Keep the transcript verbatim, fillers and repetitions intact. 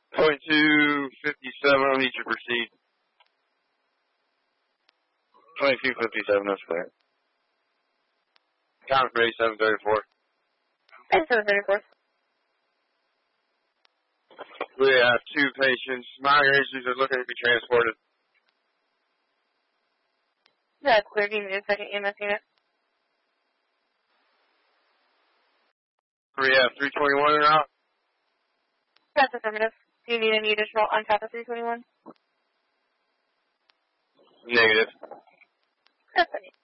Point two fifty-seven, I'll need you to proceed. twenty-two fifty-seven, that's fair. Count for eighty-seven thirty-four. eighty-seven thirty-four. We have two patients. Minor issues are looking to be transported. That's clear. Give me a second E M S unit. We have three twenty-one or out? That's affirmative. Do you need any additional on top of three twenty-one? Negative. That's fine.